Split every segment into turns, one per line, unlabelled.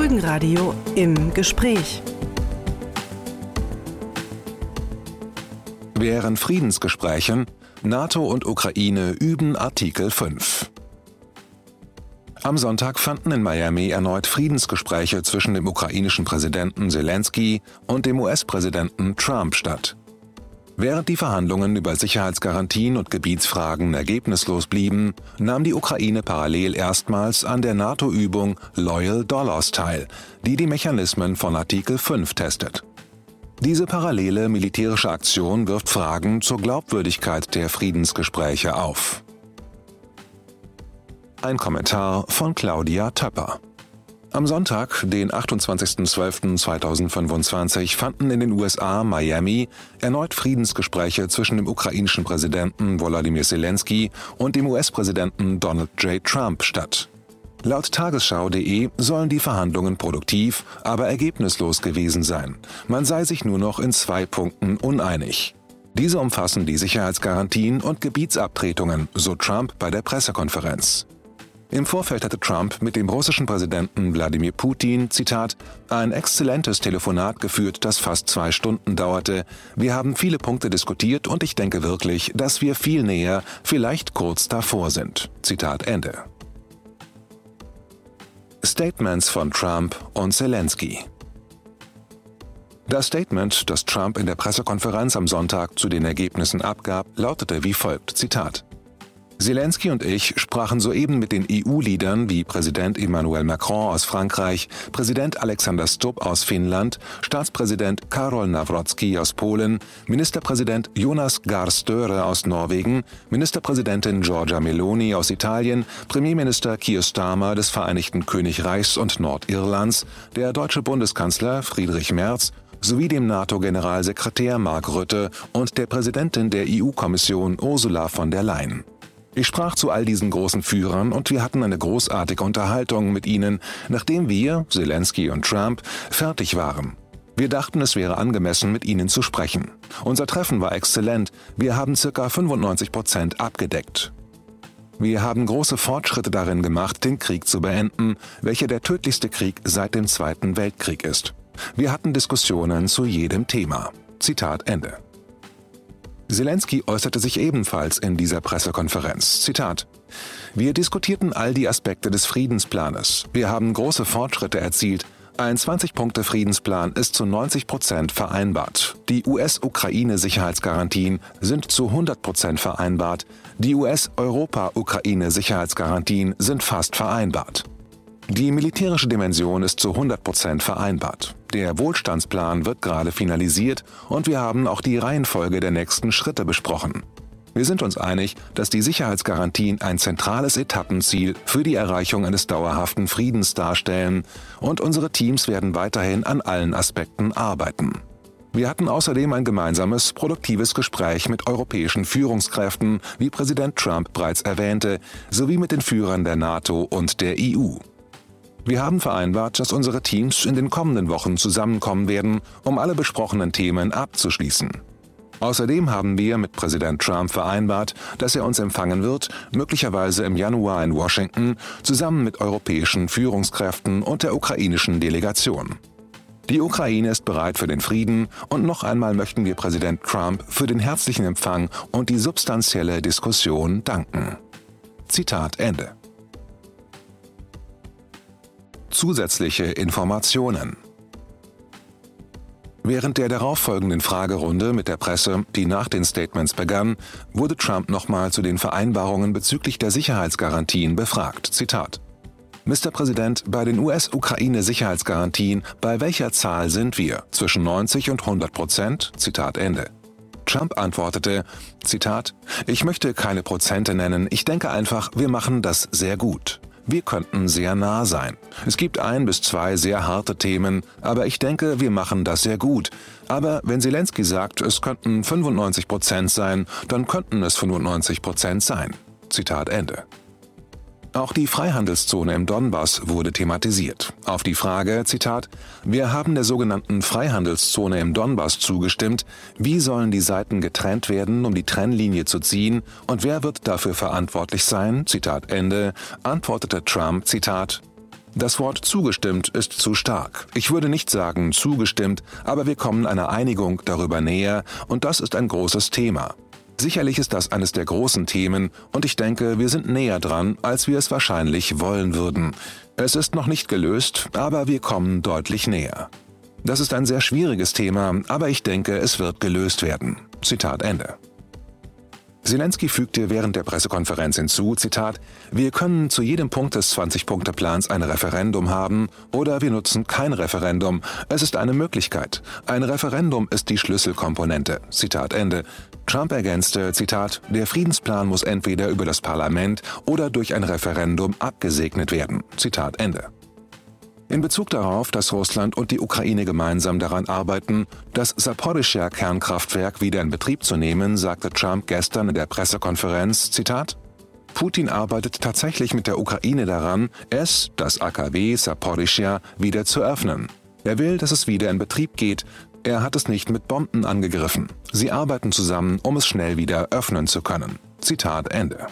Folgenradio im Gespräch.
Während Friedensgesprächen NATO und Ukraine üben Artikel 5. Am Sonntag fanden in Miami erneut Friedensgespräche zwischen dem ukrainischen Präsidenten Selenskyj und dem US-Präsidenten Trump statt. Während die Verhandlungen über Sicherheitsgarantien und Gebietsfragen ergebnislos blieben, nahm die Ukraine parallel erstmals an der NATO-Übung Loyal Dollars teil, die die Mechanismen von Artikel 5 testet. Diese parallele militärische Aktion wirft Fragen zur Glaubwürdigkeit der Friedensgespräche auf. Ein Kommentar von Claudia Töpper. Am Sonntag, den 28.12.2025, fanden in den USA Miami erneut Friedensgespräche zwischen dem ukrainischen Präsidenten Volodymyr Selenskyj und dem US-Präsidenten Donald J. Trump statt. Laut Tagesschau.de sollen die Verhandlungen produktiv, aber ergebnislos gewesen sein. Man sei sich nur noch in 2 Punkten uneinig. Diese umfassen die Sicherheitsgarantien und Gebietsabtretungen, so Trump bei der Pressekonferenz. Im Vorfeld hatte Trump mit dem russischen Präsidenten Wladimir Putin, Zitat, ein exzellentes Telefonat geführt, das fast 2 Stunden dauerte. Wir haben viele Punkte diskutiert und ich denke wirklich, dass wir viel näher, vielleicht kurz davor sind. Zitat Ende. Statements von Trump und Selenskyj. Das Statement, das Trump in der Pressekonferenz am Sonntag zu den Ergebnissen abgab, lautete wie folgt, Zitat: Selenskyj und ich sprachen soeben mit den EU-Liedern wie Präsident Emmanuel Macron aus Frankreich, Präsident Alexander Stubb aus Finnland, Staatspräsident Karol Nawrocki aus Polen, Ministerpräsident Jonas Gahr Støre aus Norwegen, Ministerpräsidentin Giorgia Meloni aus Italien, Premierminister Keir Starmer des Vereinigten Königreichs und Nordirlands, der deutsche Bundeskanzler Friedrich Merz sowie dem NATO-Generalsekretär Mark Rutte und der Präsidentin der EU-Kommission Ursula von der Leyen. Ich sprach zu all diesen großen Führern und wir hatten eine großartige Unterhaltung mit ihnen, nachdem wir, Selenskyj und Trump, fertig waren. Wir dachten, es wäre angemessen, mit ihnen zu sprechen. Unser Treffen war exzellent, wir haben ca. 95% abgedeckt. Wir haben große Fortschritte darin gemacht, den Krieg zu beenden, welcher der tödlichste Krieg seit dem Zweiten Weltkrieg ist. Wir hatten Diskussionen zu jedem Thema. Zitat Ende. Selenskyj äußerte sich ebenfalls in dieser Pressekonferenz. Zitat: Wir diskutierten all die Aspekte des Friedensplanes. Wir haben große Fortschritte erzielt. Ein 20-Punkte-Friedensplan ist zu 90% vereinbart. Die US-Ukraine-Sicherheitsgarantien sind zu 100% vereinbart. Die US-Europa-Ukraine-Sicherheitsgarantien sind fast vereinbart. Die militärische Dimension ist zu 100% vereinbart. Der Wohlstandsplan wird gerade finalisiert und wir haben auch die Reihenfolge der nächsten Schritte besprochen. Wir sind uns einig, dass die Sicherheitsgarantien ein zentrales Etappenziel für die Erreichung eines dauerhaften Friedens darstellen und unsere Teams werden weiterhin an allen Aspekten arbeiten. Wir hatten außerdem ein gemeinsames, produktives Gespräch mit europäischen Führungskräften, wie Präsident Trump bereits erwähnte, sowie mit den Führern der NATO und der EU. Wir haben vereinbart, dass unsere Teams in den kommenden Wochen zusammenkommen werden, um alle besprochenen Themen abzuschließen. Außerdem haben wir mit Präsident Trump vereinbart, dass er uns empfangen wird, möglicherweise im Januar in Washington, zusammen mit europäischen Führungskräften und der ukrainischen Delegation. Die Ukraine ist bereit für den Frieden und noch einmal möchten wir Präsident Trump für den herzlichen Empfang und die substanzielle Diskussion danken. Zitat Ende. Zusätzliche Informationen. Während der darauffolgenden Fragerunde mit der Presse, die nach den Statements begann, wurde Trump nochmal zu den Vereinbarungen bezüglich der Sicherheitsgarantien befragt. Zitat: Mr. Präsident, bei den US-Ukraine-Sicherheitsgarantien, bei welcher Zahl sind wir? Zwischen 90 und 100%? Zitat Ende. Trump antwortete, Zitat: Ich möchte keine Prozente nennen, ich denke einfach, wir machen das sehr gut. Wir könnten sehr nah sein. Es gibt 1 bis 2 sehr harte Themen, aber ich denke, wir machen das sehr gut. Aber wenn Selenskyj sagt, es könnten 95% sein, dann könnten es 95% sein. Zitat Ende. Auch die Freihandelszone im Donbass wurde thematisiert. Auf die Frage, Zitat, wir haben der sogenannten Freihandelszone im Donbass zugestimmt, wie sollen die Seiten getrennt werden, um die Trennlinie zu ziehen und wer wird dafür verantwortlich sein, Zitat Ende, antwortete Trump, Zitat, Das Wort zugestimmt ist zu stark. Ich würde nicht sagen zugestimmt, aber wir kommen einer Einigung darüber näher und das ist ein großes Thema. Sicherlich ist das eines der großen Themen und ich denke, wir sind näher dran, als wir es wahrscheinlich wollen würden. Es ist noch nicht gelöst, aber wir kommen deutlich näher. Das ist ein sehr schwieriges Thema, aber ich denke, es wird gelöst werden. Zitat Ende. Zelensky fügte während der Pressekonferenz hinzu, Zitat, wir können zu jedem Punkt des 20-Punkte-Plans ein Referendum haben oder wir nutzen kein Referendum. Es ist eine Möglichkeit. Ein Referendum ist die Schlüsselkomponente. Zitat Ende. Trump ergänzte, Zitat, der Friedensplan muss entweder über das Parlament oder durch ein Referendum abgesegnet werden. Zitat Ende. In Bezug darauf, dass Russland und die Ukraine gemeinsam daran arbeiten, das Saporischschja-Kernkraftwerk wieder in Betrieb zu nehmen, sagte Trump gestern in der Pressekonferenz, Zitat, Putin arbeitet tatsächlich mit der Ukraine daran, das AKW Saporischschja, wieder zu öffnen. Er will, dass es wieder in Betrieb geht. Er hat es nicht mit Bomben angegriffen. Sie arbeiten zusammen, um es schnell wieder öffnen zu können. Zitat Ende.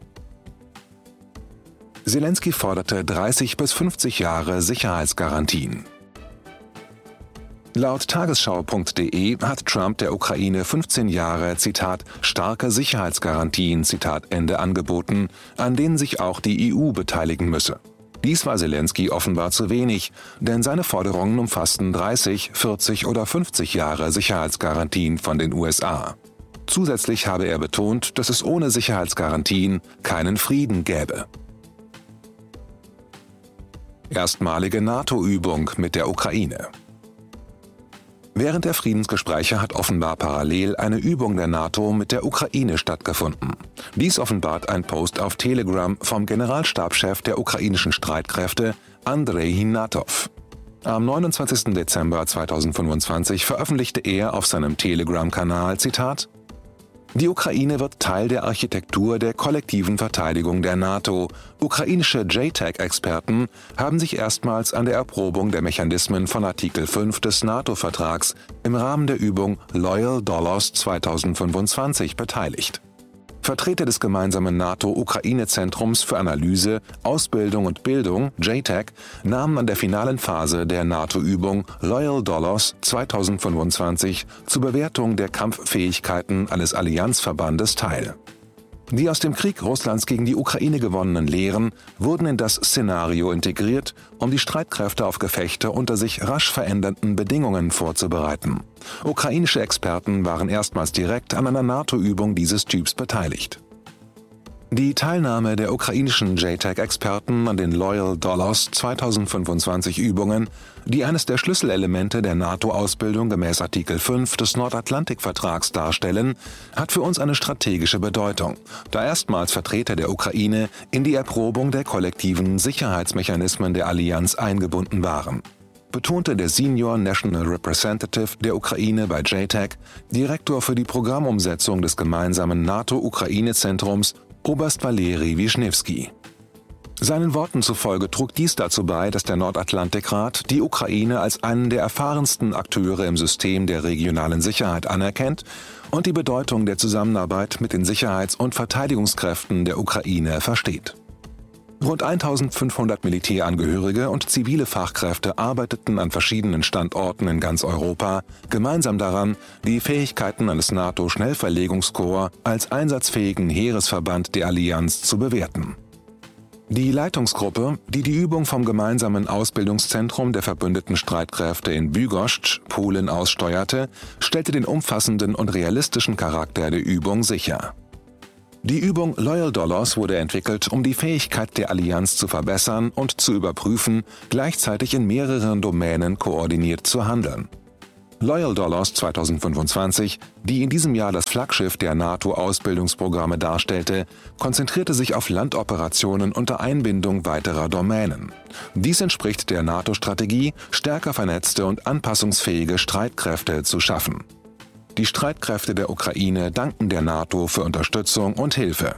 Zelensky forderte 30 bis 50 Jahre Sicherheitsgarantien. Laut Tagesschau.de hat Trump der Ukraine 15 Jahre, Zitat, starke Sicherheitsgarantien, Zitat Ende, angeboten, an denen sich auch die EU beteiligen müsse. Dies war Zelensky offenbar zu wenig, denn seine Forderungen umfassten 30, 40 oder 50 Jahre Sicherheitsgarantien von den USA. Zusätzlich habe er betont, dass es ohne Sicherheitsgarantien keinen Frieden gäbe. Erstmalige NATO-Übung mit der Ukraine. Während der Friedensgespräche hat offenbar parallel eine Übung der NATO mit der Ukraine stattgefunden. Dies offenbart ein Post auf Telegram vom Generalstabschef der ukrainischen Streitkräfte, Andrei Hinatov. Am 29. Dezember 2025 veröffentlichte er auf seinem Telegram-Kanal, Zitat, die Ukraine wird Teil der Architektur der kollektiven Verteidigung der NATO. Ukrainische JTAC-Experten haben sich erstmals an der Erprobung der Mechanismen von Artikel 5 des NATO-Vertrags im Rahmen der Übung Loyal Dolos 2025 beteiligt. Vertreter des gemeinsamen NATO-Ukraine-Zentrums für Analyse, Ausbildung und Bildung, JTAC, nahmen an der finalen Phase der NATO-Übung Loyal Dolos 2025 zur Bewertung der Kampffähigkeiten eines Allianzverbandes teil. Die aus dem Krieg Russlands gegen die Ukraine gewonnenen Lehren wurden in das Szenario integriert, um die Streitkräfte auf Gefechte unter sich rasch verändernden Bedingungen vorzubereiten. Ukrainische Experten waren erstmals direkt an einer NATO-Übung dieses Typs beteiligt. Die Teilnahme der ukrainischen JTAC-Experten an den Loyal Dolos 2025 Übungen, die eines der Schlüsselelemente der NATO-Ausbildung gemäß Artikel 5 des Nordatlantikvertrags darstellen, hat für uns eine strategische Bedeutung, da erstmals Vertreter der Ukraine in die Erprobung der kollektiven Sicherheitsmechanismen der Allianz eingebunden waren, betonte der Senior National Representative der Ukraine bei JTAC, Direktor für die Programmumsetzung des gemeinsamen NATO-Ukraine-Zentrums, Oberst Valeri Wischnewski. Seinen Worten zufolge trug dies dazu bei, dass der Nordatlantikrat die Ukraine als einen der erfahrensten Akteure im System der regionalen Sicherheit anerkennt und die Bedeutung der Zusammenarbeit mit den Sicherheits- und Verteidigungskräften der Ukraine versteht. Rund 1500 Militärangehörige und zivile Fachkräfte arbeiteten an verschiedenen Standorten in ganz Europa gemeinsam daran, die Fähigkeiten eines NATO-Schnellverlegungskorps als einsatzfähigen Heeresverband der Allianz zu bewerten. Die Leitungsgruppe, die die Übung vom gemeinsamen Ausbildungszentrum der verbündeten Streitkräfte in Bydgoszcz, Polen, aussteuerte, stellte den umfassenden und realistischen Charakter der Übung sicher. Die Übung Loyal Dolos wurde entwickelt, um die Fähigkeit der Allianz zu verbessern und zu überprüfen, gleichzeitig in mehreren Domänen koordiniert zu handeln. Loyal Dolos 2025, die in diesem Jahr das Flaggschiff der NATO-Ausbildungsprogramme darstellte, konzentrierte sich auf Landoperationen unter Einbindung weiterer Domänen. Dies entspricht der NATO-Strategie, stärker vernetzte und anpassungsfähige Streitkräfte zu schaffen. Die Streitkräfte der Ukraine danken der NATO für Unterstützung und Hilfe.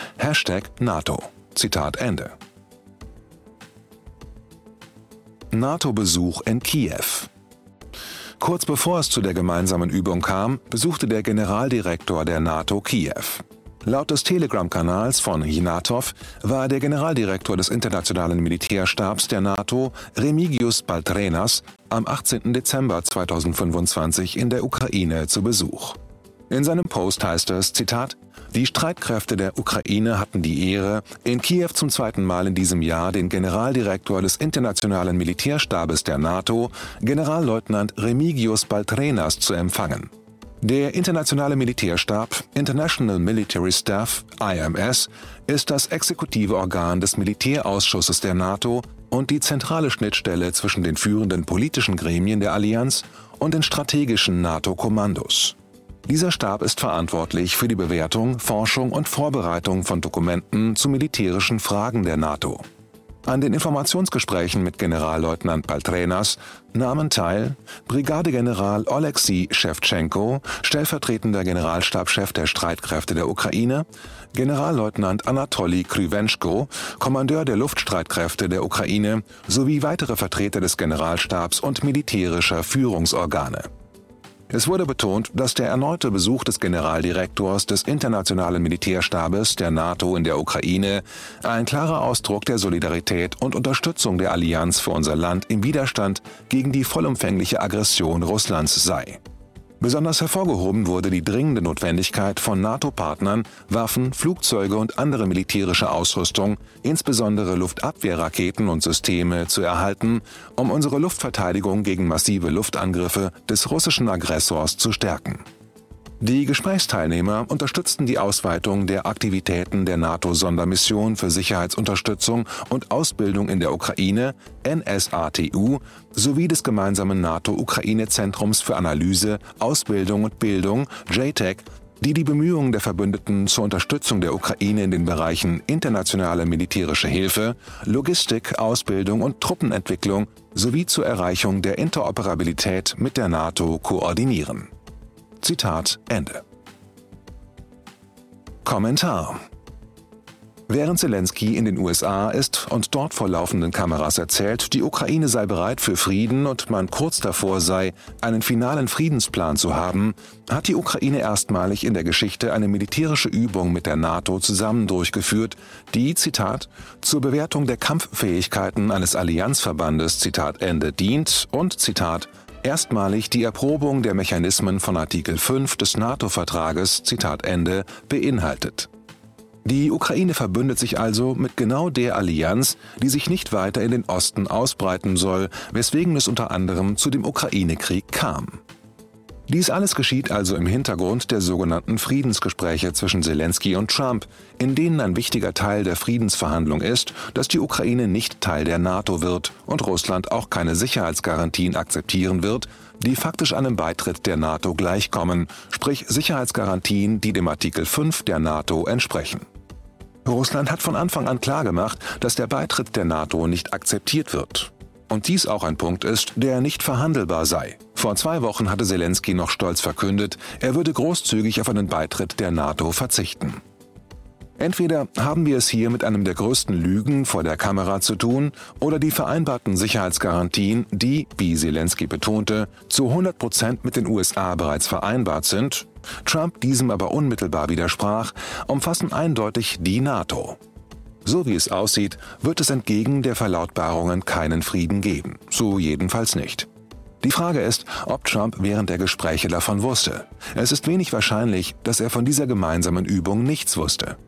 #NATO. Zitat Ende. NATO-Besuch in Kiew. Kurz bevor es zu der gemeinsamen Übung kam, besuchte der Generaldirektor der NATO Kiew. Laut des Telegram-Kanals von Ignatov war der Generaldirektor des Internationalen Militärstabs der NATO, Remigius Baltrenas, am 18. Dezember 2025 in der Ukraine zu Besuch. In seinem Post heißt es, Zitat, „Die Streitkräfte der Ukraine hatten die Ehre, in Kiew zum zweiten Mal in diesem Jahr den Generaldirektor des Internationalen Militärstabes der NATO, Generalleutnant Remigius Baltrenas, zu empfangen. Der Internationale Militärstab, International Military Staff, IMS, ist das exekutive Organ des Militärausschusses der NATO und die zentrale Schnittstelle zwischen den führenden politischen Gremien der Allianz und den strategischen NATO-Kommandos. Dieser Stab ist verantwortlich für die Bewertung, Forschung und Vorbereitung von Dokumenten zu militärischen Fragen der NATO. An den Informationsgesprächen mit Generalleutnant Baltrenas nahmen teil Brigadegeneral Oleksiy Schewtschenko, stellvertretender Generalstabschef der Streitkräfte der Ukraine, Generalleutnant Anatoli Krywenschko, Kommandeur der Luftstreitkräfte der Ukraine, sowie weitere Vertreter des Generalstabs und militärischer Führungsorgane. Es wurde betont, dass der erneute Besuch des Generaldirektors des Internationalen Militärstabes der NATO in der Ukraine ein klarer Ausdruck der Solidarität und Unterstützung der Allianz für unser Land im Widerstand gegen die vollumfängliche Aggression Russlands sei. Besonders hervorgehoben wurde die dringende Notwendigkeit von NATO-Partnern, Waffen, Flugzeuge und andere militärische Ausrüstung, insbesondere Luftabwehrraketen und Systeme, zu erhalten, um unsere Luftverteidigung gegen massive Luftangriffe des russischen Aggressors zu stärken. Die Gesprächsteilnehmer unterstützten die Ausweitung der Aktivitäten der NATO-Sondermission für Sicherheitsunterstützung und Ausbildung in der Ukraine, NSATU, sowie des gemeinsamen NATO-Ukraine-Zentrums für Analyse, Ausbildung und Bildung, JTAC, die die Bemühungen der Verbündeten zur Unterstützung der Ukraine in den Bereichen internationale militärische Hilfe, Logistik, Ausbildung und Truppenentwicklung sowie zur Erreichung der Interoperabilität mit der NATO koordinieren. Zitat Ende. Kommentar: Während Zelensky in den USA ist und dort vor laufenden Kameras erzählt, die Ukraine sei bereit für Frieden und man kurz davor sei, einen finalen Friedensplan zu haben, hat die Ukraine erstmalig in der Geschichte eine militärische Übung mit der NATO zusammen durchgeführt, die, Zitat, zur Bewertung der Kampffähigkeiten eines Allianzverbandes, Zitat Ende, dient und, Zitat, erstmalig die Erprobung der Mechanismen von Artikel 5 des NATO-Vertrages, Zitat Ende, beinhaltet. Die Ukraine verbündet sich also mit genau der Allianz, die sich nicht weiter in den Osten ausbreiten soll, weswegen es unter anderem zu dem Ukraine-Krieg kam. Dies alles geschieht also im Hintergrund der sogenannten Friedensgespräche zwischen Zelensky und Trump, in denen ein wichtiger Teil der Friedensverhandlung ist, dass die Ukraine nicht Teil der NATO wird und Russland auch keine Sicherheitsgarantien akzeptieren wird, die faktisch einem Beitritt der NATO gleichkommen, sprich Sicherheitsgarantien, die dem Artikel 5 der NATO entsprechen. Russland hat von Anfang an klargemacht, dass der Beitritt der NATO nicht akzeptiert wird. Und dies auch ein Punkt ist, der nicht verhandelbar sei. Vor 2 Wochen hatte Zelensky noch stolz verkündet, er würde großzügig auf einen Beitritt der NATO verzichten. Entweder haben wir es hier mit einem der größten Lügen vor der Kamera zu tun, oder die vereinbarten Sicherheitsgarantien, die, wie Zelensky betonte, zu 100% mit den USA bereits vereinbart sind, Trump diesem aber unmittelbar widersprach, umfassen eindeutig die NATO. So wie es aussieht, wird es entgegen der Verlautbarungen keinen Frieden geben. So jedenfalls nicht. Die Frage ist, ob Trump während der Gespräche davon wusste. Es ist wenig wahrscheinlich, dass er von dieser gemeinsamen Übung nichts wusste.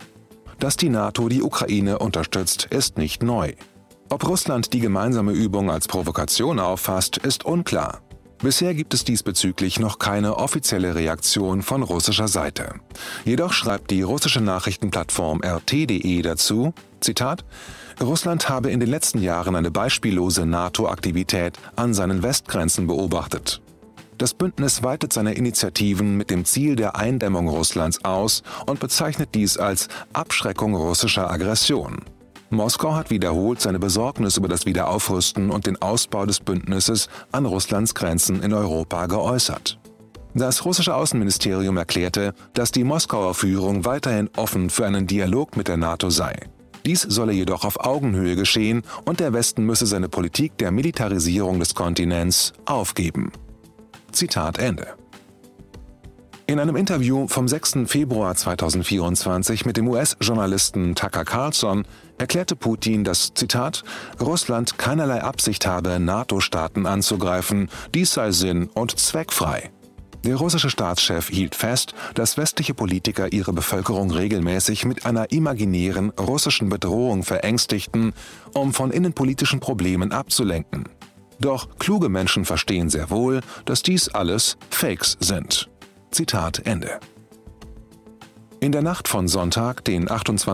Dass die NATO die Ukraine unterstützt, ist nicht neu. Ob Russland die gemeinsame Übung als Provokation auffasst, ist unklar. Bisher gibt es diesbezüglich noch keine offizielle Reaktion von russischer Seite. Jedoch schreibt die russische Nachrichtenplattform RT.de dazu, Zitat, Russland habe in den letzten Jahren eine beispiellose NATO-Aktivität an seinen Westgrenzen beobachtet. Das Bündnis weitet seine Initiativen mit dem Ziel der Eindämmung Russlands aus und bezeichnet dies als Abschreckung russischer Aggression. Moskau hat wiederholt seine Besorgnis über das Wiederaufrüsten und den Ausbau des Bündnisses an Russlands Grenzen in Europa geäußert. Das russische Außenministerium erklärte, dass die Moskauer Führung weiterhin offen für einen Dialog mit der NATO sei. Dies solle jedoch auf Augenhöhe geschehen und der Westen müsse seine Politik der Militarisierung des Kontinents aufgeben. Zitat Ende. In einem Interview vom 6. Februar 2024 mit dem US-Journalisten Tucker Carlson erklärte Putin, dass, Zitat, Russland keinerlei Absicht habe, NATO-Staaten anzugreifen, dies sei sinn- und zweckfrei. Der russische Staatschef hielt fest, dass westliche Politiker ihre Bevölkerung regelmäßig mit einer imaginären russischen Bedrohung verängstigten, um von innenpolitischen Problemen abzulenken. Doch kluge Menschen verstehen sehr wohl, dass dies alles Fakes sind. Zitat Ende. In der Nacht von Sonntag, den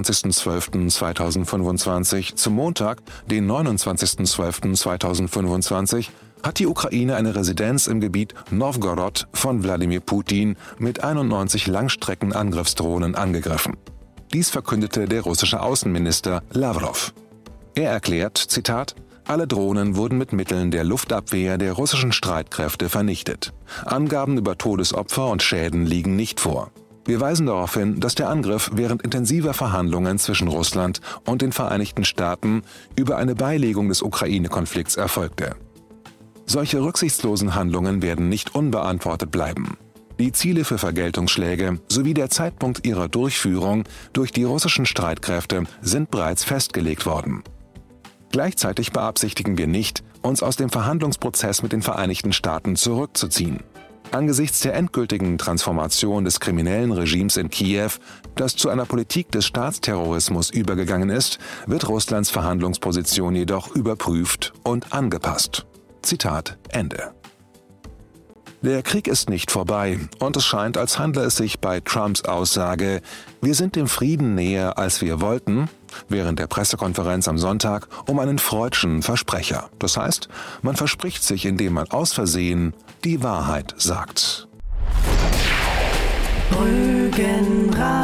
28.12.2025 zum Montag, den 29.12.2025, hat die Ukraine eine Residenz im Gebiet Nowgorod von Wladimir Putin mit 91 Langstreckenangriffsdrohnen angegriffen. Dies verkündete der russische Außenminister Lawrow. Er erklärt, Zitat, alle Drohnen wurden mit Mitteln der Luftabwehr der russischen Streitkräfte vernichtet. Angaben über Todesopfer und Schäden liegen nicht vor. Wir weisen darauf hin, dass der Angriff während intensiver Verhandlungen zwischen Russland und den Vereinigten Staaten über eine Beilegung des Ukraine-Konflikts erfolgte. Solche rücksichtslosen Handlungen werden nicht unbeantwortet bleiben. Die Ziele für Vergeltungsschläge sowie der Zeitpunkt ihrer Durchführung durch die russischen Streitkräfte sind bereits festgelegt worden. Gleichzeitig beabsichtigen wir nicht, uns aus dem Verhandlungsprozess mit den Vereinigten Staaten zurückzuziehen. Angesichts der endgültigen Transformation des kriminellen Regimes in Kiew, das zu einer Politik des Staatsterrorismus übergegangen ist, wird Russlands Verhandlungsposition jedoch überprüft und angepasst. Zitat Ende. Der Krieg ist nicht vorbei und es scheint, als handle es sich bei Trumps Aussage, wir sind dem Frieden näher, als wir wollten, während der Pressekonferenz am Sonntag um einen freudschen Versprecher. Das heißt, man verspricht sich, indem man aus Versehen die Wahrheit sagt.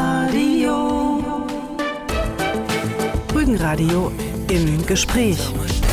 Rügenradio. Rügenradio im Gespräch.